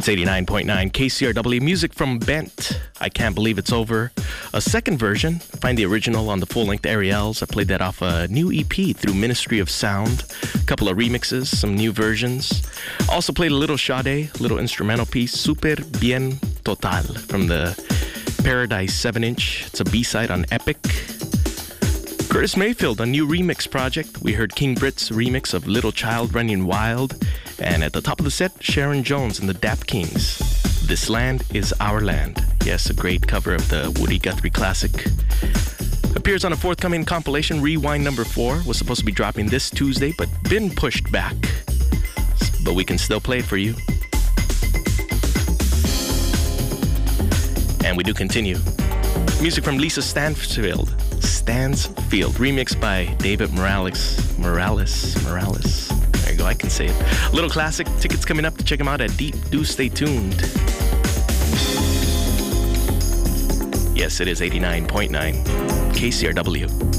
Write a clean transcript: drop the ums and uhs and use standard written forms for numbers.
It's 89.9 KCRW. Music from Bent, I Can't Believe It's Over. A second version, find the original on the full-length Ariels. I played that off a new EP through Ministry of Sound. A couple of remixes, some new versions. Also played a little Sade, a little instrumental piece, Super Bien Total, from the Paradise 7-inch. It's a B-side on Epic. Curtis Mayfield, a new remix project. We heard King Brit's remix of Little Child Running Wild. And at the top of the set, Sharon Jones and the Dap Kings. This Land Is Our Land. Yes, a great cover of the Woody Guthrie classic. Appears on a forthcoming compilation. Rewind number 4 was supposed to be dropping this Tuesday, but been pushed back. But we can still play it for you. And we do continue. Music from Lisa Stansfield. Remixed by David Morales. There you go, I can say it. A little classic. Tickets coming up to check them out at Deep. Do stay tuned. Yes, it is 89.9 KCRW.